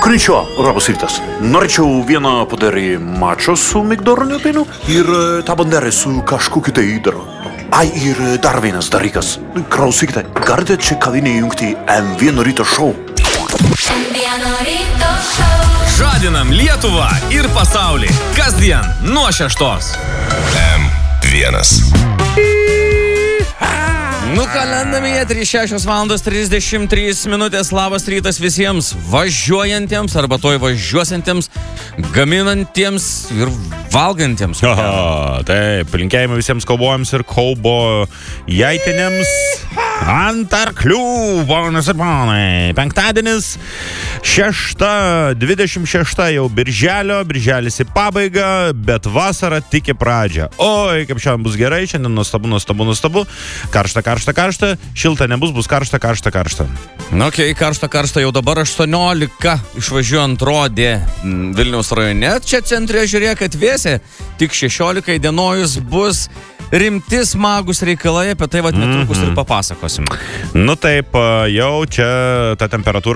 Konnichiwa, labas rytas. Norėčiau vieną padarį mačo su migdoroniu pienu ir tą banderę su kažkokiu tai įdaru. Ai, ir dar vienas dalykas. Klausykite, galite čia kavinėje jungti M1 ryto šou. Žadinam Lietuvą ir pasaulį. Kasdien nuo 6. M1. Nukalendami 6:33 minutės. Labas rytas visiems važiuojantiems arba toj važiuosiantiems, gaminantiems ir valgantiems. Taip, linkėjimai visiems kaubojams ir kaubojaitiniams ant arklių, ponas ir ponai. Penktadienis 26 jau birželis į pabaigą, bet vasara tik į pradžią. Oi, kaip šiandien bus gerai, šiandien nuostabu. Karšta, šilta nebus, bus karšta. Okay, karšta, jau dabar 18 išvažiuojant rodė Vilniaus rajone. Čia centre žiūrėk, kad vėsė, tik 16 dienojus bus rimti smagus reikalai, apie tai netrukus ir papasakosim. Nu taip, jau čia ta temperatūra